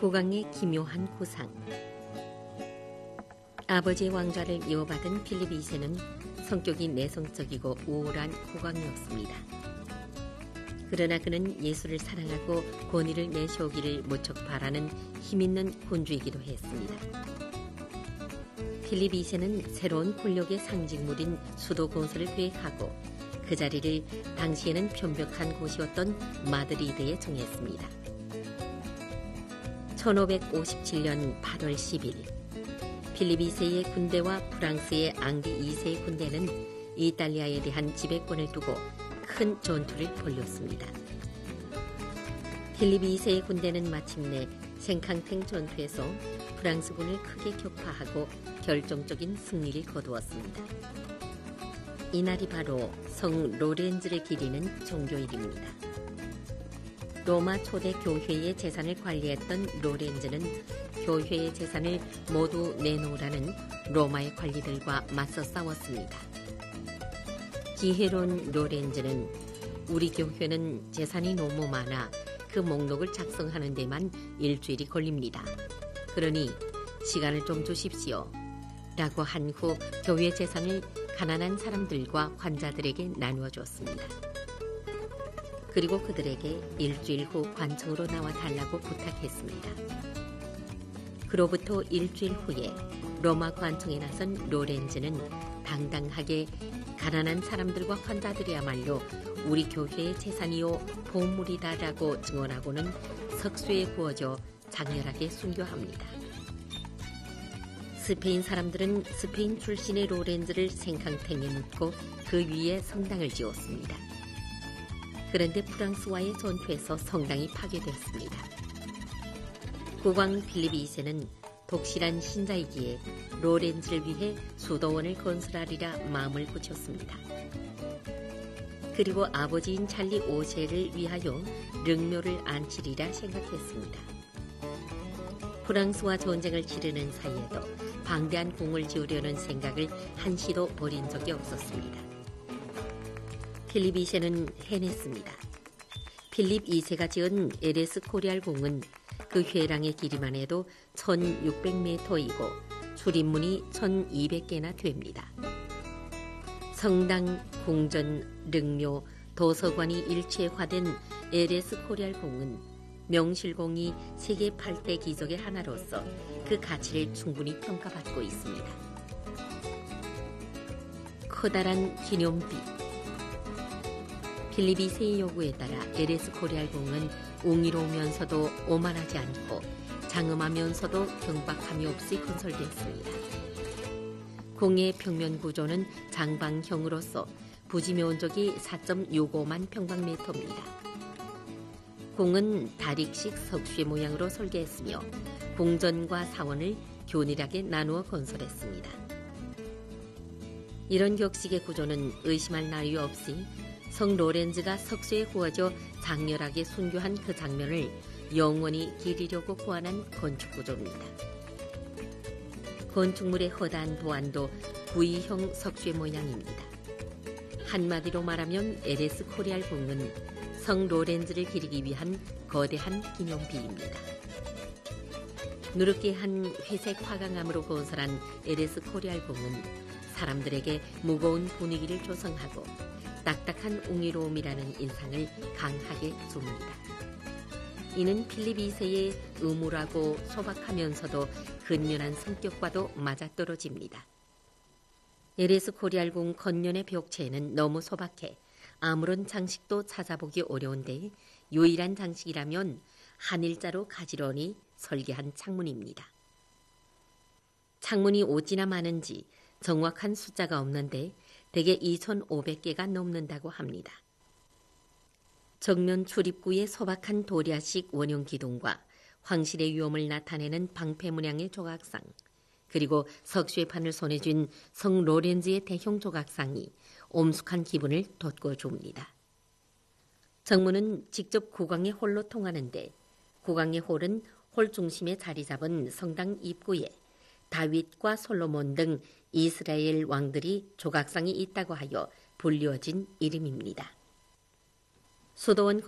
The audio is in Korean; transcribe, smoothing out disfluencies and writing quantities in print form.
국왕의 기묘한 구상. 아버지의 왕좌를 이어받은 필립 2세는 성격이 내성적이고 우울한 국왕이었습니다. 그러나 그는 예수를 사랑하고 권위를 내세우기를 무척 바라는 힘있는 군주이기도 했습니다. 필립 2세는 새로운 권력의 상징물인 수도 건설을 계획하고 그 자리를 당시에는 편벽한 곳이었던 마드리드에 정했습니다. 1557년 8월 10일 필립 2세의 군대와 프랑스의 앙리 2세의 군대는 이탈리아에 대한 지배권을 두고 큰 전투를 벌였습니다. 필립 2세의 군대는 마침내 생캉탱 전투에서 프랑스군을 크게 격파하고 결정적인 승리를 거두었습니다. 이날이 바로 성 로렌즈를 기리는 종교일입니다. 로마 초대 교회의 재산을 관리했던 로렌즈는 교회의 재산을 모두 내놓으라는 로마의 관리들과 맞서 싸웠습니다. 지혜로운 로렌즈는 우리 교회는 재산이 너무 많아 그 목록을 작성하는 데만 일주일이 걸립니다. 그러니 시간을 좀 주십시오. 라고 한 후 교회 재산을 가난한 사람들과 환자들에게 나누어 줬습니다. 그리고 그들에게 일주일 후 관청으로 나와 달라고 부탁했습니다. 그로부터 일주일 후에 로마 관청에 나선 로렌즈는 당당하게 가난한 사람들과 환자들이야말로 우리 교회의 재산이요 보물이다라고 증언하고는 석쇠에 구워져 장렬하게 순교합니다. 스페인 사람들은 스페인 출신의 로렌즈를 생캉탱에 묻고 그 위에 성당을 지었습니다. 그런데 프랑스와의 전투에서 성당이 파괴됐습니다. 국왕 필립 2세는 독실한 신자이기에 로렌즈를 위해 수도원을 건설하리라 마음을 붙였습니다. 그리고 아버지인 찰리 5세를 위하여 릉묘를 안치리라 생각했습니다. 프랑스와 전쟁을 치르는 사이에도 방대한 궁을 지으려는 생각을 한시도 버린 적이 없었습니다. 필립 2세는 해냈습니다. 필립 2세가 지은 에레스 코리알 궁은 그 회랑의 길이만 해도 1600m이고 출입문이 1200개나 됩니다. 성당, 궁전, 릉묘, 도서관이 일체화된 에레스 코리알 궁은 명실공히 세계 8대 기적의 하나로서 그 가치를 충분히 평가받고 있습니다. 커다란 기념비. 필립 2세의 요구에 따라 에레스 코리알 궁은 웅이로우면서도 오만하지 않고 장엄하면서도 경박함이 없이 건설됐습니다. 궁의 평면 구조는 장방형으로서 부지 면적이 4.65만 평방미터입니다. 궁은 다릭식 석쇠 모양으로 설계했으며 궁전과 사원을 균일하게 나누어 건설했습니다. 이런 격식의 구조는 의심할 나위 없이 성 로렌즈가 석쇠에 구워져 장렬하게 순교한 그 장면을 영원히 기리려고 고안한 건축구조입니다. 건축물의 허다한 도안도 V형 석쇠 모양입니다. 한마디로 말하면 에레스 코리알 궁은 성 로렌즈를 기리기 위한 거대한 기념비입니다. 누르끼한 회색 화강암으로 건설한 에레스 코리알 궁은 사람들에게 무거운 분위기를 조성하고 딱딱한 웅이로움이라는 인상을 강하게 줍니다. 이는 필립 2세의 음울하고 소박하면서도 근면한 성격과도 맞아떨어집니다. 에레스 코리알 궁 겉면의 벽체는 너무 소박해 아무런 장식도 찾아보기 어려운데 유일한 장식이라면 한일자로 가지런히 설계한 창문입니다. 창문이 어찌나 많은지 정확한 숫자가 없는데 대개 2,500개가 넘는다고 합니다. 정면 출입구의 소박한 도리아식 원형 기둥과 황실의 위험을 나타내는 방패 문양의 조각상, 그리고 석쇠판을 손에 쥔 성 로렌즈의 대형 조각상이 엄숙한 기분을 돋궈줍니다. 정문은 직접 국왕의 홀로 통하는데 국왕의 홀은 홀 중심에 자리 잡은 성당 입구에 다윗과 솔로몬 등 이스라엘 왕들이 조각상이 있다고 하여 불리워진 이름입니다. 수도원